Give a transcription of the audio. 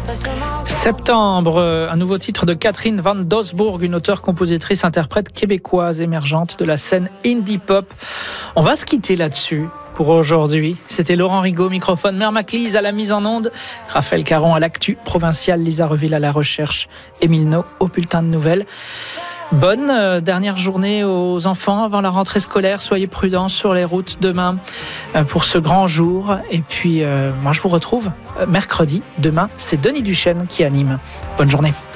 Septembre, un nouveau titre de Catherine Van Doesburg, une auteure, compositrice, interprète québécoise émergente de la scène indie pop. On va se quitter là-dessus pour aujourd'hui. C'était Laurent Rigaud, microphone, Mère Maclise à la mise en onde, Raphaël Caron à l'actu provinciale, Lisa Reville à la recherche, Émile No au bulletin de nouvelles. Bonne dernière journée aux enfants avant la rentrée scolaire. Soyez prudents sur les routes demain pour ce grand jour. Et puis, moi, je vous retrouve mercredi. Demain, c'est Denis Duchesne qui anime. Bonne journée.